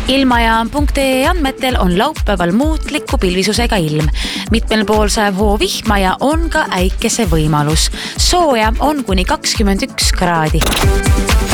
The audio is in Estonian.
Ilmajaam.ee andmetel on laupäeval muutliku pilvisusega ilm. Mitmel pool sajab hoo vihma ja on ka äikese võimalus. Sooja on kuni 21 kraadi.